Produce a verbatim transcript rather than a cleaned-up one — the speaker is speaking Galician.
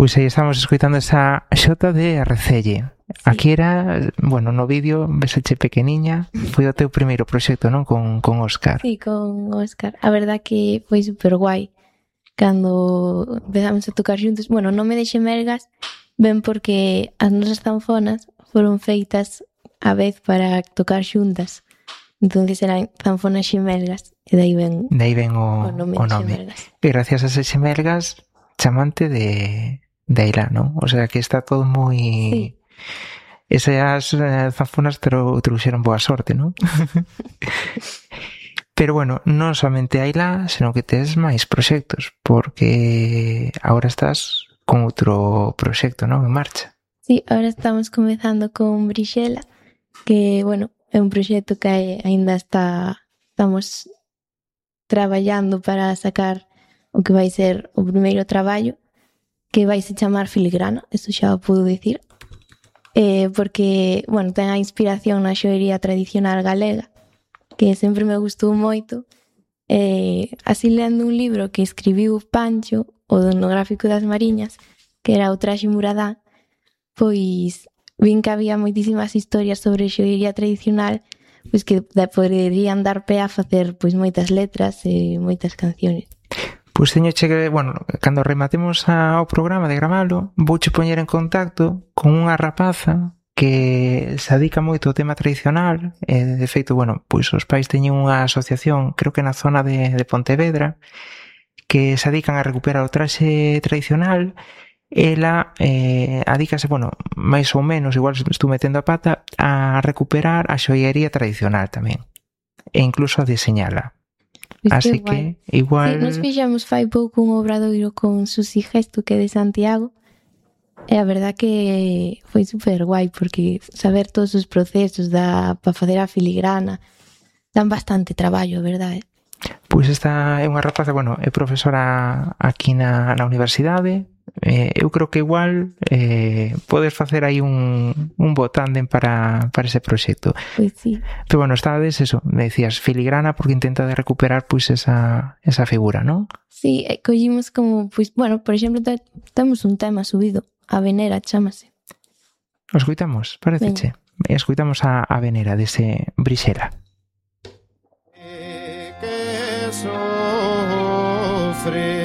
Pois aí estamos escoitando esa xota de Arrecelle. Sí. Aquí era, bueno, no vídeo veseche pequeniña, foi o teu primeiro proxecto, non? Con, con Óscar. Sí, con Óscar. A verdad que foi super guai cando empezamos a tocar xuntos. Bueno, non me deixe melgas, ben porque as nosas zanfonas foron feitas a vez para tocar xuntas. Entonces eran zanfonas xemelgas e dai ben De aí ven o, o nome o de nome. xemelgas. E gracias a ese xemelgas chamante de, de Ailá, non? O sea que está todo moi... Sí. Esas eh, zanfonas tro, trouxeron boa sorte, non? Pero bueno, non somente Ailá, senón que tes máis proxectos, porque agora estás con outro proxecto, non? En marcha. Sí, ahora estamos comezando con Brixela, que, bueno, é un proxecto que aínda está, estamos traballando para sacar o que vai ser o primeiro traballo, que vai se chamar Filigrana, eso xa o puedo dicir, eh, porque, bueno, ten a inspiración na xoería tradicional galega, que sempre me gustou moito, eh, así lendo un libro que escribiu Pancho, o do etnográfico das Mariñas, que era o Traxe Muradá, pois vin que había moitísimas historias sobre xoería tradicional, pois que poderían dar pé a facer pois moitas letras e moitas canciones. Pois teño che que, bueno, cando rematemos ao programa de gravalo, vouche poñer en contacto con unha rapaza que se dedica moito ao tema tradicional, e de feito, bueno, pois os pais teñen unha asociación, creo que na zona de, de Pontevedra, que se dedican a recuperar o traxe tradicional. Ela eh, adícase, bueno, máis ou menos, igual estou metendo a pata, a recuperar a xoiería tradicional tamén, e incluso a diseñala. Pois Así que, igual... Sí, nos fixamos fai pouco un obradoiro con Susi Gesto, que é de Santiago, e a verdad que foi super guai, porque saber todos os procesos da para facer a filigrana dan bastante traballo, a verdade. Pois esta é unha rapaza, bueno, é profesora aquí na, na universidade. Eh, eu creo que igual eh, podes facer aí un, un bo tándem para, para ese proxecto. Pois sí. Pero bueno, estades eso, me decías filigrana porque intenta de recuperar pois esa, esa figura, non? Sí, e collimos como, pois, bueno, por exemplo, te, temos un tema subido, a Venera, chámase. O escoitamos, pareceche? Escoitamos a, a Venera dese Brixela. Que sofre